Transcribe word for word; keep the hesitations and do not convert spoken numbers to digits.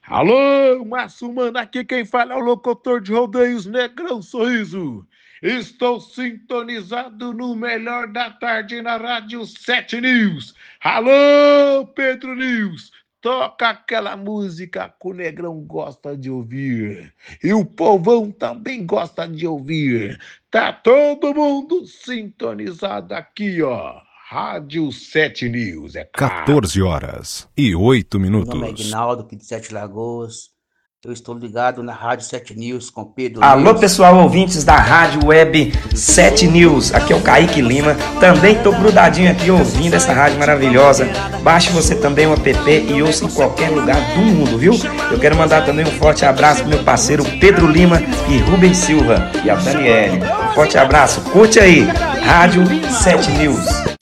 Alô, Massumana, aqui quem fala é o locutor de rodeios Negrão Sorriso. Estou sintonizado no melhor da tarde na Rádio sete News. Alô, Pedro News, toca aquela música que o Negrão gosta de ouvir. E o povão também gosta de ouvir. Tá todo mundo sintonizado aqui, ó. Rádio sete News, é claro. quatorze horas e oito Meu nome é minutos. Ignaldo, aqui de Sete Lagoas. Eu estou ligado na Rádio sete News com Pedro Alô, News. pessoal, ouvintes da Rádio Web sete News. Aqui é o Kaique Lima. Também estou grudadinho aqui ouvindo essa rádio maravilhosa. Baixe você também o app e ouça em qualquer lugar do mundo, viu? Eu quero mandar também um forte abraço pro meu parceiro Pedro Lima e Rubens Silva e a Daniele. Um forte abraço. Curte aí, Rádio sete News.